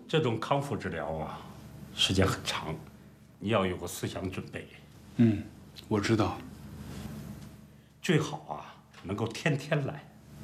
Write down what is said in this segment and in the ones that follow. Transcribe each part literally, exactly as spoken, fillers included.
这种康复治疗啊，时间很长，你要有个思想准备。 嗯，我知道。 最好啊，能够天天来。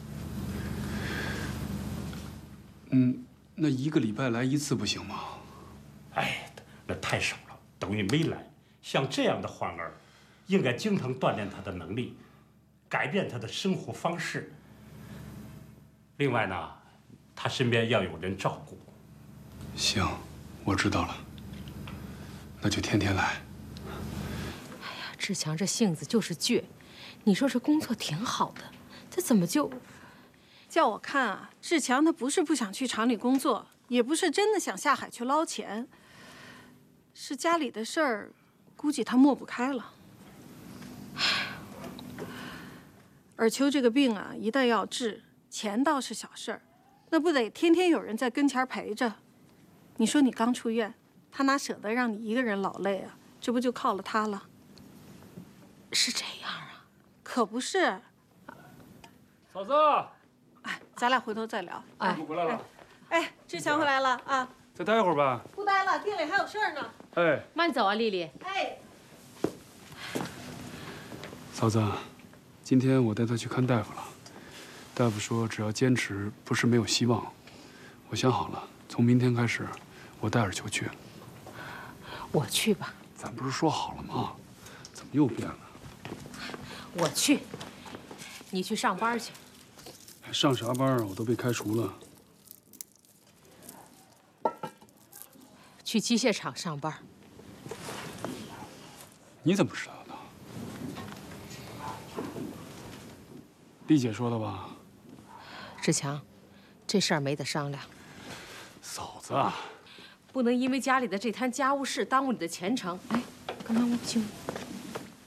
嗯，那一个礼拜来一次不行吗？ 哎，那太少了，等于没来。像这样的患儿，应该经常锻炼他的能力，改变他的生活方式。另外呢，他身边要有人照顾。 行，我知道了。那就天天来。 哎呀，志强这性子就是倔，你说这工作挺好的，这怎么就…… 叫我看啊，志强他不是不想去厂里工作，也不是真的想下海去捞钱，是家里的事儿，估计他抹不开了。尔秋这个病啊，一旦要治，钱倒是小事儿，那不得天天有人在跟前陪着？你说你刚出院，他哪舍得让你一个人劳累啊？这不就靠了他了？ 是这样啊？ 可不是。 嫂子， 哎，咱俩回头再聊。 哎，回来了。 哎，志强回来了啊！ 再待会儿吧。 不待了，店里还有事儿呢。 哎， 慢走啊，丽丽。 哎， 嫂子，今天我带她去看大夫了。大夫说，只要坚持，不是没有希望。我想好了，从明天开始，我带尔秋去。 我去吧。 咱不是说好了吗？怎么又变了？ 我去。你去上班去。 上啥班啊？我都被开除了。 去机械厂上班。 你怎么知道的？丽姐说的吧？ 志强，这事儿没得商量。 嫂子， 不能因为家里的这摊家务事耽误你的前程。哎，干嘛我不行？